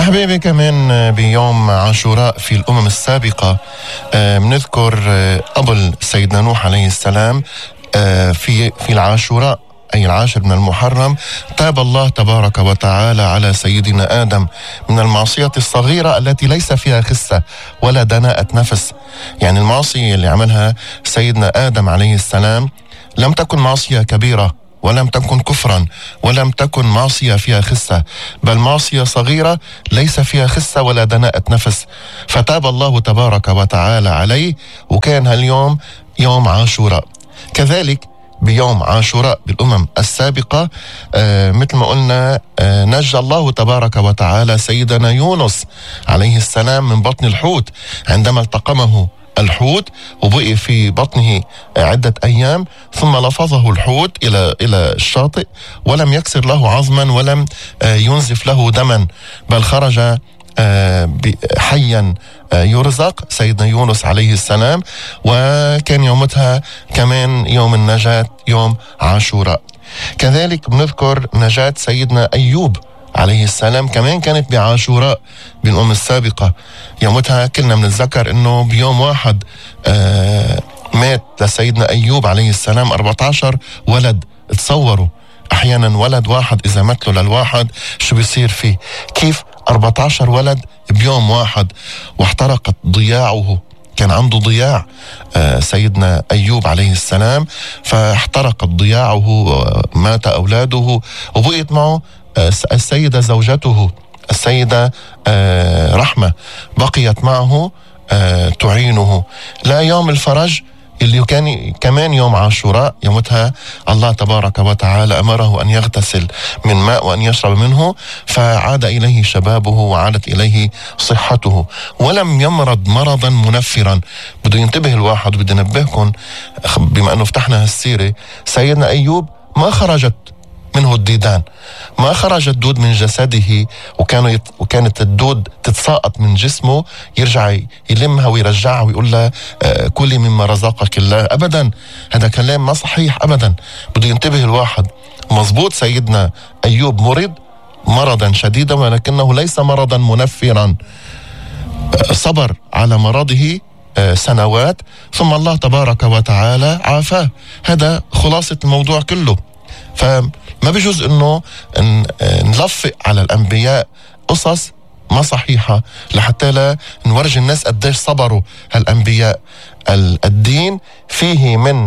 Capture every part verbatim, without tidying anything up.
حبيبي كمان بيوم عاشوراء في الأمم السابقة بنذكر قبل سيدنا نوح عليه السلام في في العاشوراء أي العاشر من المحرم تاب الله تبارك وتعالى على سيدنا آدم من المعصية الصغيرة التي ليس فيها خسة ولا دناءة نفس. يعني المعصية اللي عملها سيدنا آدم عليه السلام لم تكن معصية كبيرة ولم تكن كفرا ولم تكن معصية فيها خسة، بل معصية صغيرة ليس فيها خسة ولا دناءة نفس، فتاب الله تبارك وتعالى عليه، وكان هاليوم يوم عاشوراء. كذلك بيوم عاشوراء بالأمم السابقة آه مثل ما قلنا آه نجى الله تبارك وتعالى سيدنا يونس عليه السلام من بطن الحوت عندما التقمه الحوت وبقي في بطنه عدة أيام، ثم لفظه الحوت إلى إلى الشاطئ ولم يكسر له عظما ولم ينزف له دما، بل خرج حيا يرزق سيدنا يونس عليه السلام. وكان يومتها كمان يوم النجاة يوم عاشوراء. كذلك بنذكر نجاة سيدنا أيوب عليه السلام كمان كانت بعاشوراء بالأمم السابقة. يومتها كلنا بنتذكر انه بيوم واحد آه مات لسيدنا أيوب عليه السلام أربعة عشر ولد. تصوروا احيانا ولد واحد اذا مات له للواحد شو بيصير فيه، كيف أربعة عشر ولد بيوم واحد، واحترقت ضياعه. كان عنده ضياع آه سيدنا أيوب عليه السلام، فاحترقت ضياعه ومات أولاده، وبقيت معه السيدة زوجته السيدة رحمة بقيت معه تعينه. لا يوم الفرج اللي كان كمان يوم عاشوراء يومتها الله تبارك وتعالى أمره أن يغتسل من ماء وأن يشرب منه، فعاد إليه شبابه وعادت إليه صحته ولم يمرض مرضا منفرا. بده ينتبه الواحد، وبده ينبهكم بما أنه فتحنا هالسيرة، سيدنا أيوب ما خرجت منه الديدان، ما خرج الدود من جسده وكانوا يت... وكانت الدود تتساقط من جسمه، يرجع يلمها ويرجعها ويقول لها آه كلي مما رزقك الله. أبدا، هذا كلام ما صحيح أبدا. بده ينتبه الواحد. مزبوط سيدنا أيوب مرض مرضا شديدا ولكنه ليس مرضا منفرا، آه صبر على مرضه آه سنوات ثم الله تبارك وتعالى عافاه. هذا خلاصة الموضوع كله. فما بيجوز انه نلفق على الانبياء قصص ما صحيحة لحتى لا نورجي الناس قديش صبروا هالانبياء. الدين فيه من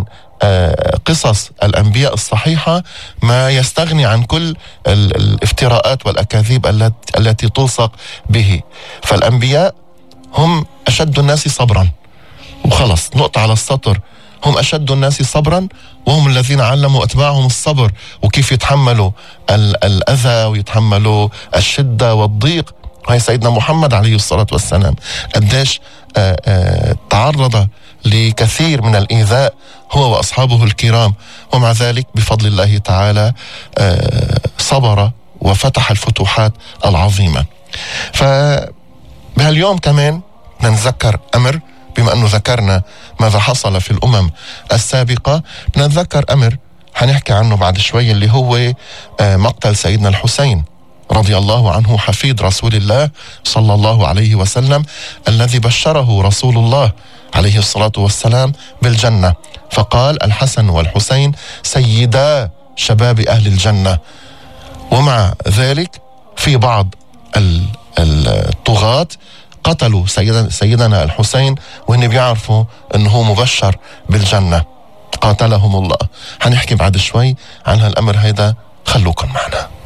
قصص الانبياء الصحيحة ما يستغني عن كل الافتراءات والاكاذيب التي توثق به. فالانبياء هم اشد الناس صبرا، وخلص نقطة على السطر. هم أشد الناس صبرا وهم الذين علموا أتباعهم الصبر وكيف يتحملوا الأذى ويتحملوا الشدة والضيق. وهي سيدنا محمد عليه الصلاة والسلام قديش تعرض لكثير من الإيذاء هو وأصحابه الكرام، ومع ذلك بفضل الله تعالى صبر وفتح الفتوحات العظيمة. فبهاليوم كمان نتذكر أمر، بما أنه ذكرنا ماذا حصل في الأمم السابقة، نتذكر أمر هنحكي عنه بعد شوي، اللي هو مقتل سيدنا الحسين رضي الله عنه حفيد رسول الله صلى الله عليه وسلم، الذي بشره رسول الله عليه الصلاة والسلام بالجنة، فقال الحسن والحسين سيدا شباب أهل الجنة. ومع ذلك في بعض الطغاة قتلوا سيدنا, سيدنا الحسين وهن بيعرفوا انه هو مبشر بالجنة، قاتلهم الله. هنحكي بعد شوي عن هالأمر هيدا، خلوكم معنا.